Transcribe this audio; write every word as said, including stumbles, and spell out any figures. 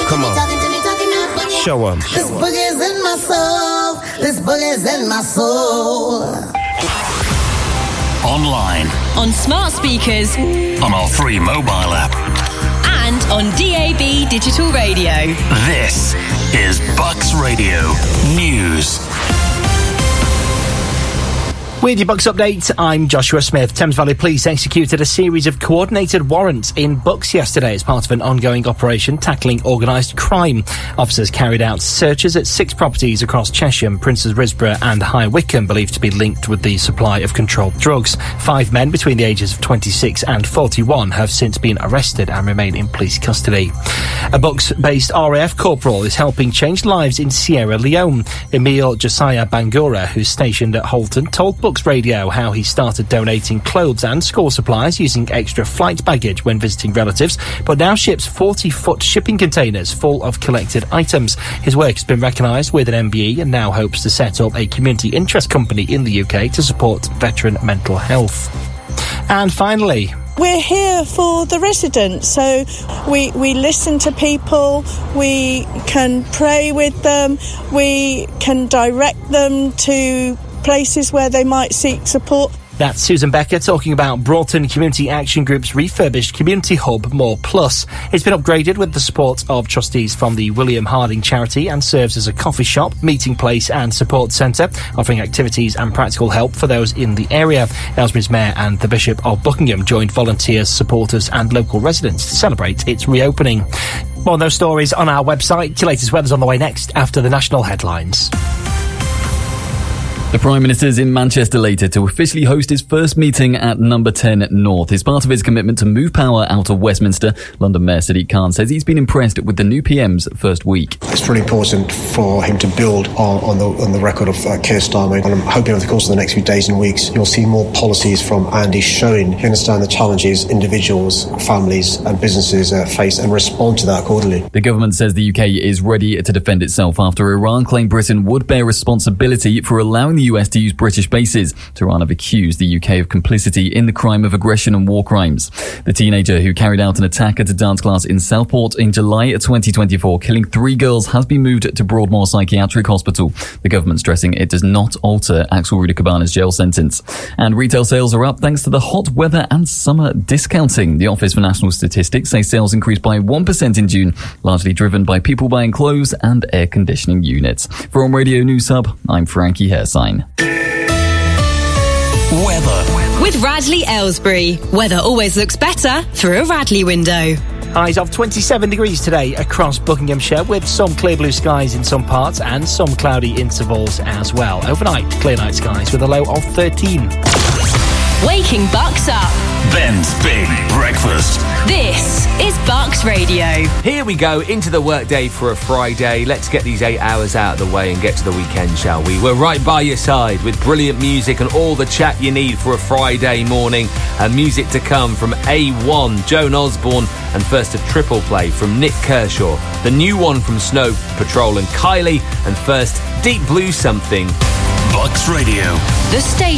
Come on. Show 'em. This boogie's in my soul. This boogie's in my soul. Online. On smart speakers. On our free mobile app. And on D A B digital radio. This is Bucks Radio News. With your Bucks update, I'm Joshua Smith. Thames Valley Police executed a series of coordinated warrants in Bucks yesterday as part of an ongoing operation tackling organised crime. Officers carried out searches at six properties across Chesham, Princes Risborough and High Wycombe, believed to be linked with the supply of controlled drugs. Five men between the ages of twenty-six and forty-one have since been arrested and remain in police custody. A Bucks-based R A F corporal is helping change lives in Sierra Leone. Emil Josiah Bangura, who's stationed at Holton, told Bucks Radio how he started donating clothes and school supplies using extra flight baggage when visiting relatives, but now ships forty-foot shipping containers full of collected items. His work has been recognised with an M B E and now hopes to set up a community interest company in the U K to support veteran mental health. And finally, we're here for the residents, so we we listen to people, we can pray with them, we can direct them to places where they might seek support. That's Susan Becker talking about Broughton Community Action Group's refurbished community hub, More Plus. It's been upgraded with the support of trustees from the William Harding charity and serves as a coffee shop, meeting place and support centre, offering activities and practical help for those in the area. Aylesbury's Mayor and the Bishop of Buckingham joined volunteers, supporters and local residents to celebrate its reopening. More on those stories on our website. Your latest weather's on the way next after the national headlines. The Prime Minister's in Manchester later to officially host his first meeting at Number ten North. As part of his commitment to move power out of Westminster, London Mayor Sadiq Khan says he's been impressed with the new P M's first week. It's really important for him to build on, on, the, on the record of uh, Keir Starmer, and I'm hoping over the course of the next few days and weeks you'll see more policies from Andy showing he understands the challenges individuals, families and businesses uh, face and respond to that accordingly. The government says the U K is ready to defend itself after Iran claimed Britain would bear responsibility for allowing the U S to use British bases. Tehran have accused the U K of complicity in the crime of aggression and war crimes. The teenager who carried out an attack at a dance class in Southport in July twenty twenty-four, killing three girls, has been moved to Broadmoor Psychiatric Hospital. The government stressing it does not alter Axel Rudikabana's jail sentence. And retail sales are up thanks to the hot weather and summer discounting. The Office for National Statistics say sales increased by one percent in June, largely driven by people buying clothes and air conditioning units. From Radio News Hub, I'm Frankie Hairsign. Weather. With Radley Aylesbury. Weather always looks better through a Radley window. Highs of twenty-seven degrees today across Buckinghamshire, with some clear blue skies in some parts and some cloudy intervals as well. Overnight, clear night skies with a low of thirteen. Waking Bucks up. Ben's Big Breakfast. This is Bucks Radio. Here we go into the workday for a Friday. Let's get these eight hours out of the way and get to the weekend, shall we? We're right by your side with brilliant music and all the chat you need for a Friday morning. And music to come from A one, Joan Osborne, and first a triple play from Nick Kershaw. The new one from Snow Patrol and Kylie, and first Deep Blue Something. Bucks Radio. The station.